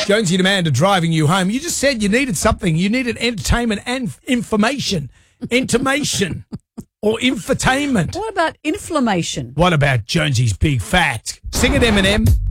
Jonesy and Amanda driving you home. You just said you needed something. You needed entertainment and information. Intimation. Or infotainment. What about inflammation? What about Jonesy's big fact? Sing it, Eminem.